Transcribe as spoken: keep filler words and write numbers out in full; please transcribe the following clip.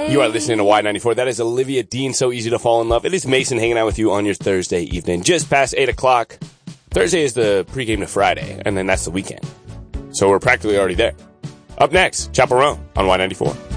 You are listening to Y ninety-four. That is Olivia Dean, So Easy to Fall in Love. It is Mason hanging out with you on your Thursday evening, just past eight o'clock. Thursday is the pregame to Friday, and then that's the weekend. So we're practically already there. Up next, Chaperone on Y ninety-four.